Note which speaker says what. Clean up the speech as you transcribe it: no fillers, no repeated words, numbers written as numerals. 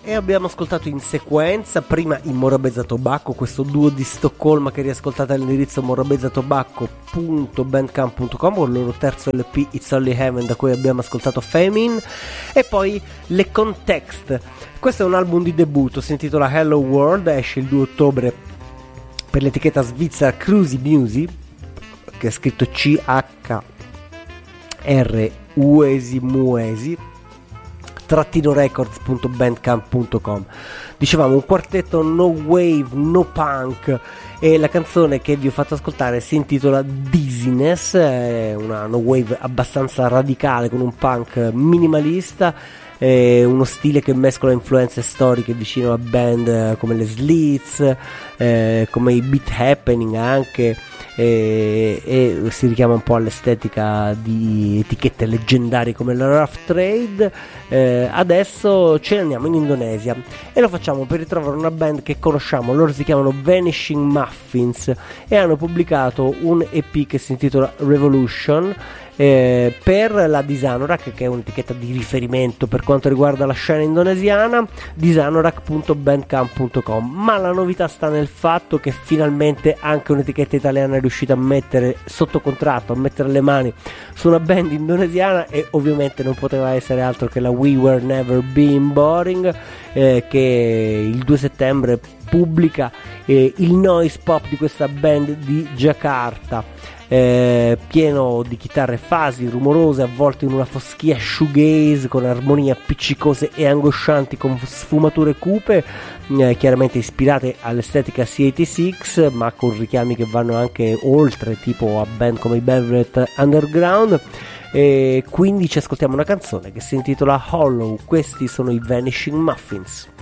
Speaker 1: E abbiamo ascoltato in sequenza prima i Morabeza Tobacco, questo duo di Stoccolma che riascoltate all'indirizzo morabezatobacco.bandcamp.com con il loro terzo LP It's Only Heaven, da cui abbiamo ascoltato Famine, e poi Le Context. Questo è un album di debutto, si intitola Hello World, esce il 2 ottobre per l'etichetta svizzera Cruzy Music, che è scritto CHR records.bandcamp.com. Dicevamo un quartetto no wave, no punk, e la canzone che vi ho fatto ascoltare si intitola Dizziness, è una no wave abbastanza radicale con un punk minimalista, uno stile che mescola influenze storiche vicino a band come le Slits, come i Beat Happening anche, e si richiama un po' all'estetica di etichette leggendarie come la Rough Trade. Adesso ce ne andiamo in Indonesia e lo facciamo per ritrovare una band che conosciamo. Loro si chiamano Vanishing Muffins e hanno pubblicato un EP che si intitola Revolution, per la Disanorak, che è un'etichetta di riferimento per quanto riguarda la scena indonesiana, disanorak.bandcamp.com. ma la novità sta nel fatto che finalmente anche un'etichetta italiana è riuscita a mettere sotto contratto, a mettere le mani su una band indonesiana, e ovviamente non poteva essere altro che la We Were Never Been Boring, che il 2 settembre pubblica il noise pop di questa band di Giacarta, pieno di chitarre fasi, rumorose, avvolte in una foschia shoegaze con armonie appiccicose e angoscianti con sfumature cupe, chiaramente ispirate all'estetica C86, ma con richiami che vanno anche oltre, tipo a band come i Velvet Underground. E quindi ci ascoltiamo una canzone che si intitola Hollow. Questi sono i Vanishing Muffins.